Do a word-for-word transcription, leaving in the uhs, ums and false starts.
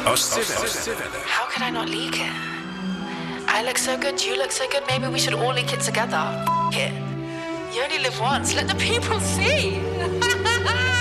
Ostseewelle. How could I not leak it? I look so good, you look so good, maybe we should all leak it together. F it. You only live once, let the people see.